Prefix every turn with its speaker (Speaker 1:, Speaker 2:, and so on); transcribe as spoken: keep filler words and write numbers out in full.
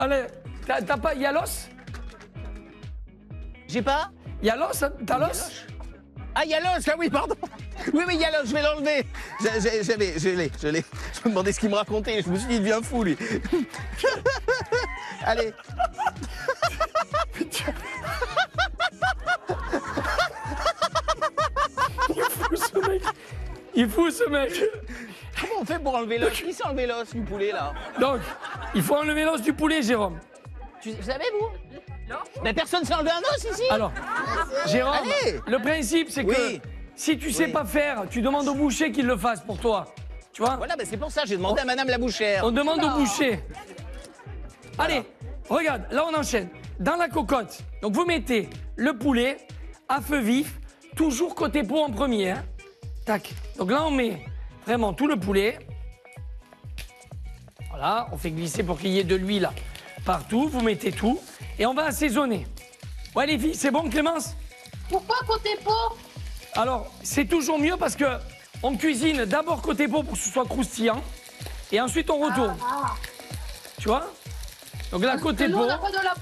Speaker 1: Allez, t'as t'as pas... Il y a l'os?
Speaker 2: J'ai pas?
Speaker 1: Il y a l'os? T'as l'os?
Speaker 2: Ah, il y a l'os, ah oui, pardon. Oui, oui, il y a l'os, je vais l'enlever. J'avais, je l'ai, je l'ai. Je me demandais ce qu'il me racontait. Je me suis dit, il devient fou, lui. Allez.
Speaker 1: Il est fou, ce mec. Il est fou, ce mec.
Speaker 2: Comment on fait pour enlever l'os? Qui sait enlever l'os du poulet, là?
Speaker 1: Donc, il faut enlever l'os du poulet, Jérôme.
Speaker 2: Tu, vous savez, vous? Non. Mais personne ne sait enlever un os, ici?
Speaker 1: Alors, Jérôme,
Speaker 2: Allez.
Speaker 1: le principe, c'est que
Speaker 2: Oui.
Speaker 1: si tu sais
Speaker 2: Oui.
Speaker 1: pas faire, tu demandes au boucher qu'il le fasse pour toi. Tu vois?
Speaker 2: Voilà, ben c'est pour ça, j'ai demandé à madame la bouchère.
Speaker 1: On demande au
Speaker 2: Voilà.
Speaker 1: boucher. Allez, regarde, là on enchaîne. Dans la cocotte, donc vous mettez le poulet à feu vif, toujours côté peau en premier. Hein. Tac. Donc là on met vraiment tout le poulet. Voilà, on fait glisser pour qu'il y ait de l'huile partout. Vous mettez tout et on va assaisonner. Ouais les filles, c'est bon Clémence?
Speaker 3: Pourquoi côté peau?
Speaker 1: Alors, c'est toujours mieux parce que on cuisine d'abord côté peau pour que ce soit croustillant et ensuite on retourne.
Speaker 3: Ah,
Speaker 1: Tu vois? Donc là, côté
Speaker 3: nous,
Speaker 1: peau.
Speaker 3: on n'a pas de la